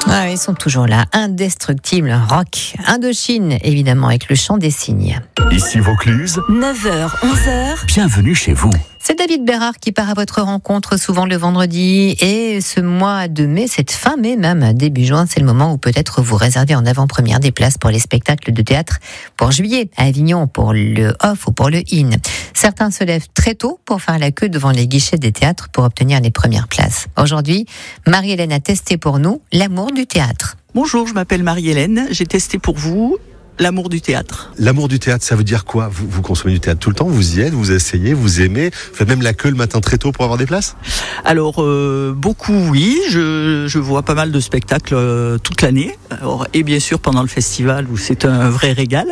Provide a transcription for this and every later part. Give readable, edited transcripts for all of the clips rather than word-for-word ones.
Ah, ils sont toujours là, indestructibles, rock, Indochine, évidemment, avec le chant des cygnes. Ici Vaucluse, 9h, 11h. Bienvenue chez vous. C'est David Bérard qui part à votre rencontre souvent le vendredi, et ce mois de mai, cette fin mai même, début juin, c'est le moment où peut-être vous réservez en avant-première des places pour les spectacles de théâtre pour juillet à Avignon, pour le Off ou pour le In. Certains se lèvent très tôt pour faire la queue devant les guichets des théâtres pour obtenir les premières places. Aujourd'hui, Marie-Hélène a testé pour nous l'amour du théâtre. Bonjour, je m'appelle Marie-Hélène, j'ai testé pour vous l'amour du théâtre. L'amour du théâtre, ça veut dire quoi ? Vous consommez du théâtre tout le temps, vous y êtes, vous essayez, vous aimez, vous faites même la queue le matin très tôt pour avoir des places ? Alors, beaucoup oui, je vois pas mal de spectacles toute l'année, et bien sûr pendant le festival où c'est un vrai régal.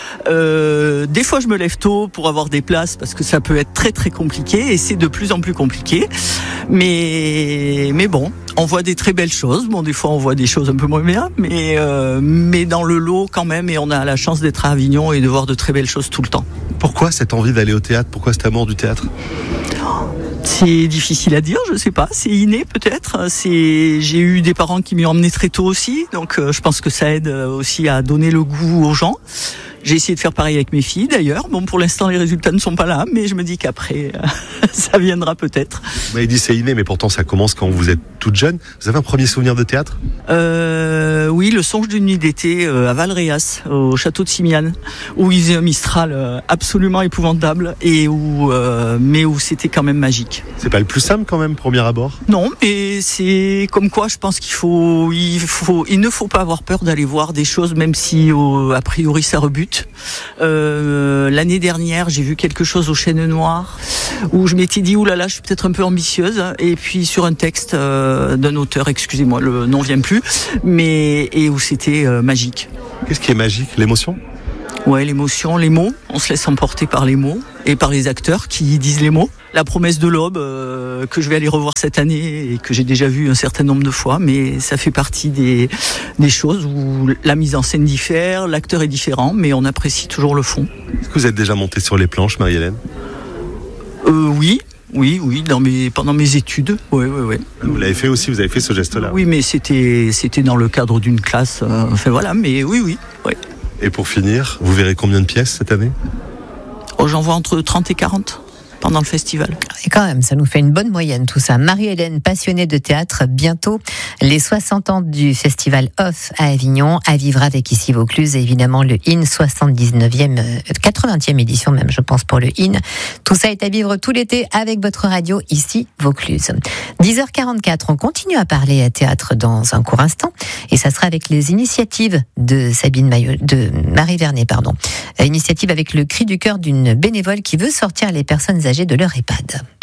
Des fois je me lève tôt pour avoir des places parce que ça peut être très très compliqué, et c'est de plus en plus compliqué, mais bon, on voit des très belles choses. Bon, des fois on voit des choses un peu moins bien, mais dans le lot quand même, et on a la chance d'être à Avignon et de voir de très belles choses tout le temps. Pourquoi cette envie d'aller au théâtre ? Pourquoi cet amour du théâtre ? C'est difficile à dire, je sais pas, c'est inné peut-être. J'ai eu des parents qui m'y ont emmené très tôt aussi, donc je pense que ça aide aussi à donner le goût aux gens. J'ai essayé de faire pareil avec mes filles d'ailleurs. Bon, pour l'instant les résultats ne sont pas là, mais je me dis qu'après ça viendra peut-être. Vous m'avez dit c'est inné, mais pourtant ça commence quand vous êtes toute jeune. Vous avez un premier souvenir de théâtre ? Oui, le songe d'une nuit d'été à Valréas, au château de Simiane, où il faisait un Mistral absolument épouvantable, et mais où c'était quand même magique. C'est pas le plus simple quand même, premier abord ? Non, mais c'est comme quoi je pense il ne faut pas avoir peur d'aller voir des choses, même si a priori ça rebute. L'année dernière, j'ai vu quelque chose au Chêne Noir où je m'étais dit oulala, je suis peut-être un peu ambitieuse, et puis sur un texte d'un auteur, excusez-moi, le nom vient plus, et où c'était magique. Qu'est-ce qui est magique ? L'émotion ? Ouais, l'émotion, les mots. On se laisse emporter par les mots et par les acteurs qui disent les mots. La promesse de l'aube que je vais aller revoir cette année et que j'ai déjà vu un certain nombre de fois, mais ça fait partie des choses où la mise en scène diffère, l'acteur est différent, mais on apprécie toujours le fond. Est-ce que vous êtes déjà montée sur les planches, Marie-Hélène ? Oui, pendant mes études. Oui. Vous l'avez fait aussi, vous avez fait ce geste-là ? Oui, mais c'était dans le cadre d'une classe. Mais oui. Et pour finir, vous verrez combien de pièces cette année ? J'en vois entre 30 et 40 pendant le festival. Et quand même, ça nous fait une bonne moyenne tout ça. Marie-Hélène, passionnée de théâtre, bientôt les 60 ans du festival Off à Avignon, à vivre avec ici Vaucluse, et évidemment le IN, 80e édition même, je pense, pour le IN. Tout ça est à vivre tout l'été avec votre radio ici Vaucluse. 10h44, on continue à parler à théâtre dans un court instant, et ça sera avec les initiatives de Marie Vernet, Initiative avec le cri du cœur d'une bénévole qui veut sortir les personnes âgées de leur EHPAD.